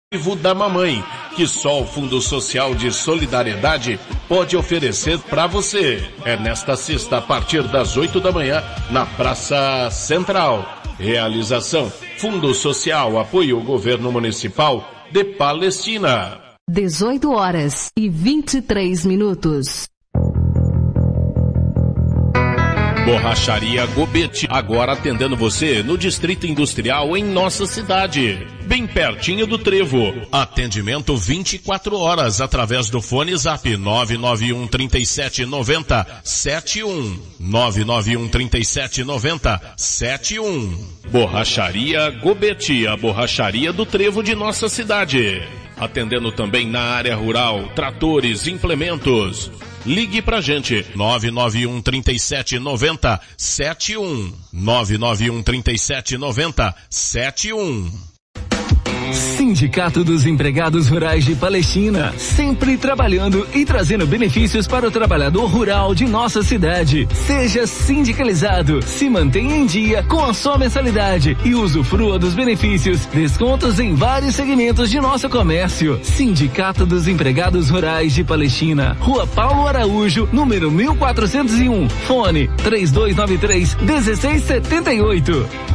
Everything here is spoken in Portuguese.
da mamãe, que só o Fundo Social de Solidariedade pode oferecer para você. É nesta sexta, a partir das 8 da manhã, na Praça Central. Realização: Fundo Social, apoio ao Governo Municipal de Palestina. 18h23. Borracharia Gobete, agora atendendo você no Distrito Industrial em nossa cidade, bem pertinho do Trevo. Atendimento 24 horas através do fone Zap 991 37 90 71. 991 37 90 71. Borracharia Gobete, a borracharia do Trevo de nossa cidade. Atendendo também na área rural, tratores, implementos. Ligue pra gente, 991 37 90 71. 991 37 90 71. Sindicato dos Empregados Rurais de Palestina, sempre trabalhando e trazendo benefícios para o trabalhador rural de nossa cidade. Seja sindicalizado, se mantenha em dia com a sua mensalidade e usufrua dos benefícios, descontos em vários segmentos de nosso comércio. Sindicato dos Empregados Rurais de Palestina, Rua Paulo Araújo, número 1401, fone 3293-1678.